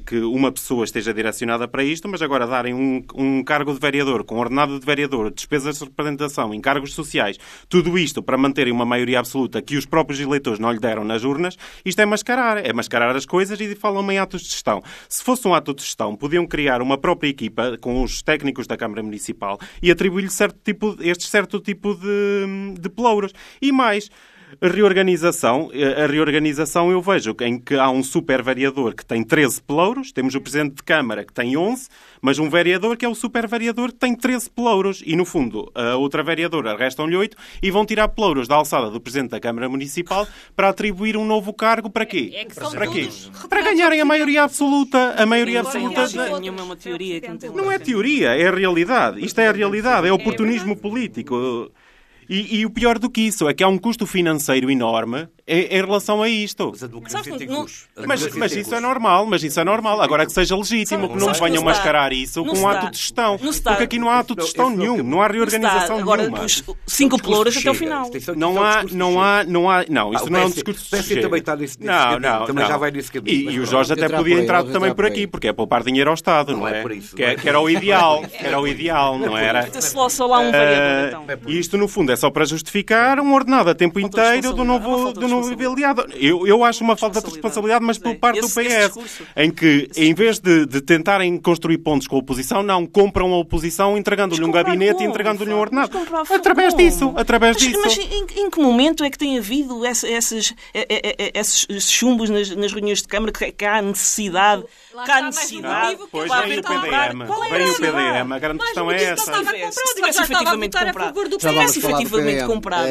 que uma pessoa esteja direcionada para isto, mas agora darem um cargo de vereador, com ordenado de vereador, despesas de representação, encargos sociais, tudo isto para manterem uma maioria absoluta que os próprios eleitores não lhe deram nas urnas, isto é mascarar as coisas e falam em atos de gestão. Se fosse um ato de gestão, podiam criar uma própria equipa com os técnicos da Câmara Municipal e atribuir-lhe este certo tipo de pelouros. E mais, a reorganização eu vejo em que há um super vereador que tem 13 pelouros, temos o Presidente de Câmara que tem 11, mas um vereador que é o super vereador que tem 13 pelouros e, no fundo, a outra vereadora restam-lhe 8 e vão tirar pelouros da alçada do Presidente da Câmara Municipal para atribuir um novo cargo para quê? Para quê? Para ganharem a maioria absoluta. A maioria absoluta... Não é teoria, é a realidade. Isto é a realidade, é oportunismo político. E o pior do que isso é que há um custo financeiro enorme em relação a isto. Mas a democracia tem custo. Mas isso é normal. Agora que seja legítimo, que não venham mascarar isso com um ato de gestão. Porque aqui não há ato de gestão nenhum. Não há reorganização nenhuma. Agora, os 5 pelouros até o final. Não, isso não é um discurso de Chega. Também está nesse caminho. Também já vai nesse caminho. E o Jorge até podia entrar também por aqui, porque é poupar dinheiro ao Estado, não é? Que era o ideal. Era o ideal, não era? Só lá um vereador, então. E isto, no fundo, é só para justificar um ordenado a tempo inteiro do novo aliado. Eu acho uma falta de responsabilidade, mas por parte do PS, em que, em vez de tentarem construir pontos com a oposição, não, compram a oposição entregando-lhe um gabinete e entregando-lhe um ordenado. Através disso. Mas em que momento é que tem havido esses chumbos nas reuniões de Câmara que há necessidade? Pois vem o PDM. A grande questão é essa. Se tivesse efetivamente comprado,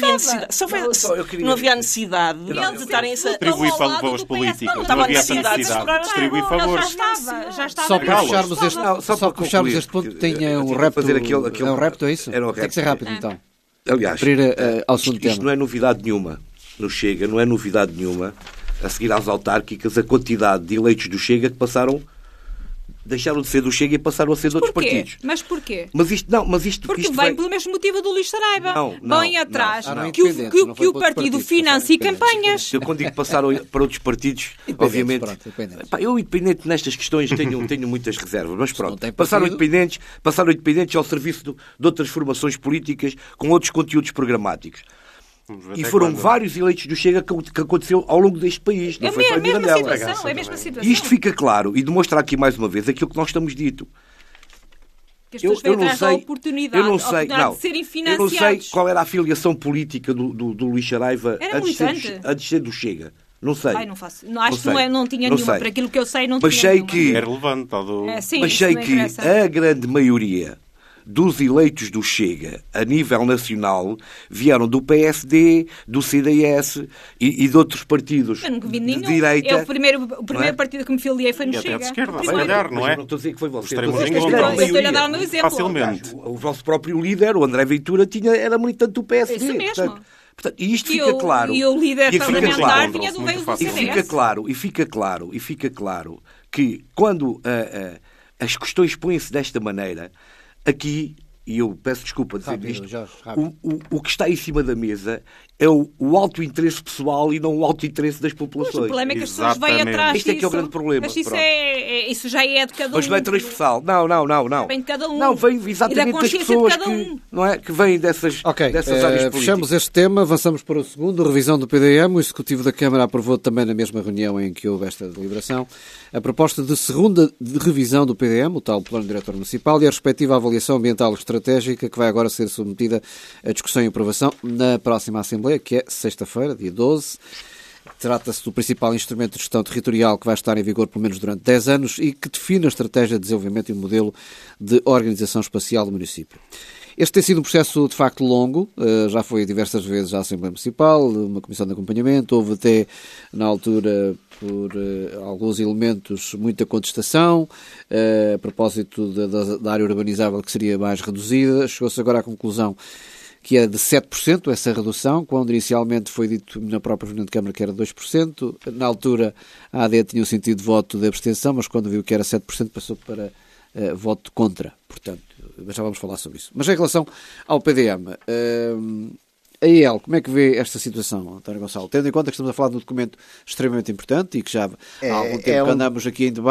não havia necessidade de estarem a distribuir favores políticos. Não havia essa necessidade de distribuir favores. Já estava. Só para fecharmos este ponto, tem um repto, é isso? Tem que ser rápido, então. Aliás, ao segundo tema. Isto não é novidade nenhuma. No Chega, não é novidade nenhuma. A seguir às autárquicas, a quantidade de eleitos do Chega que deixaram de ser do Chega e passaram a ser de outros partidos. Mas porquê? Porque isto vem pelo mesmo motivo do Luís Saraiva. Bem atrás. Que o partido financie campanhas. Eu quando digo que passaram para outros partidos, obviamente... Eu, independente nestas questões, tenho muitas reservas. Mas pronto, passaram independentes ao serviço de outras formações políticas com outros conteúdos programáticos. E foram vários eleitos do Chega que aconteceu ao longo deste país. Não foi só em Mirandela. É a mesma situação. E isto fica claro e demonstra aqui mais uma vez aquilo que nós estamos dito. Que as pessoas vêm atrás da oportunidade de serem financiados. Eu não sei qual era a filiação política do Luís Saraiva antes de ser do Chega. Não sei. Acho que não tinha nenhuma. Para aquilo que eu sei, não tinha nenhuma. É relevante. Mas sei que a grande maioria dos eleitos do Chega a nível nacional o do PSD, do CDS e de outros partidos de direita. O primeiro partido que me filiei foi no Chega. De esquerda, se calhar, não é? Não estou a dizer que foi você. Estou-lhe a dar um exemplo. Facilmente. O vosso próprio líder, o André Ventura, era militante do PSD. Isso mesmo. Portanto, e isto fica claro. E o líder parlamentar vinha do meio do CDS. E fica claro que quando as questões põem-se desta maneira, aqui, e eu peço desculpa de dizer isto, o que está em cima da mesa é o alto interesse pessoal e não o alto interesse das populações. Mas o problema é que as pessoas vêm atrás disso. Este é que é o grande problema. Mas isso já é de cada um. Mas não é transversal. Não. Vem de cada um. Não, vem exatamente das pessoas que vêm dessas áreas políticas. Fechamos este tema, avançamos para o segundo, revisão do PDM. O Executivo da Câmara aprovou também na mesma reunião em que houve esta deliberação a proposta de segunda revisão do PDM, o tal Plano Diretor Municipal, e a respectiva avaliação ambiental estratégica que vai agora ser submetida à discussão e aprovação na próxima Assembleia, que é sexta-feira, dia 12. Trata-se do principal instrumento de gestão territorial que vai estar em vigor pelo menos durante 10 anos e que define a estratégia de desenvolvimento e o modelo de organização espacial do município. Este tem sido um processo, de facto, longo. Já foi diversas vezes à Assembleia Municipal, uma comissão de acompanhamento. Houve até, na altura, por alguns elementos, muita contestação a propósito da área urbanizável que seria mais reduzida. Chegou-se agora à conclusão que é de 7% essa redução, quando inicialmente foi dito na própria reunião de Câmara que era 2%. Na altura, a AD tinha um sentido de voto de abstenção, mas quando viu que era 7%, passou para voto contra. Portanto, já vamos falar sobre isso. Mas em relação ao PDM, a IEL, como é que vê esta situação, António Gonçalo? Tendo em conta que estamos a falar de um documento extremamente importante e que já há algum tempo que andamos aqui em debate,